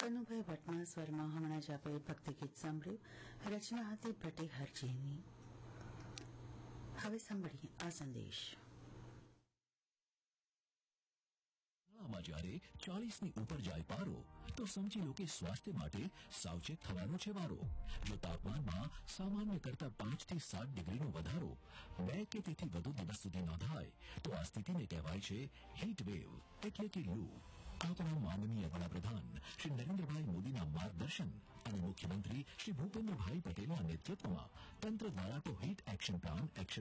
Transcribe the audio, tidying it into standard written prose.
કનુભાઈ ભટ્ટના સ્વરમાં હમણાં જ આપેલ ભક્તિ ગીત સાંભળ્યું. રચના હતી ભટ્ટે હરજીની. હવે સાંભળીએ આ સંદેશ. માં જ્યારે 40ની ઉપર જાય પારો તો સમજી લો કે સ્વાસ્થ્ય માટે સાવચેત થવાનો છે વારો. જો તાપમાનમાં સામાન્ય કરતા 5 થી 7 ડિગ્રીનો વધારો 2 કે તેથી વધુ દિવસ સુધી નોંધાય તો આ સ્થિતિને કહેવાય છે હીટ વેવ એટલે કે લૂ. આપણા માનનીય વડાપ્રધાન શ્રી નરેન્દ્રભાઈ મોદીના માર્ગદર્શન અને મુખ્યમંત્રી શ્રી ભૂપેન્દ્રભાઈ પટેલના નેતૃત્વમાં તંત્ર દ્વારા તો હીટ એક્શન પ્લાન એક્શન